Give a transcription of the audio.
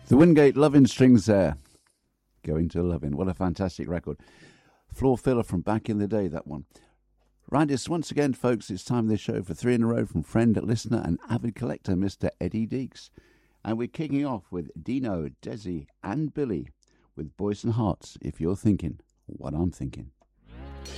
The Wingate Lovin' Strings there. Going to Lovin'. What a fantastic record. Floor filler from back in the day, that one. Right, it's once again, folks, it's time of the show for 3 in a row from friend, listener and avid collector, Mr. Eddie Deeks. And we're kicking off with Dino, Desi and Billy with Boys and Hearts, if you're thinking what I'm thinking.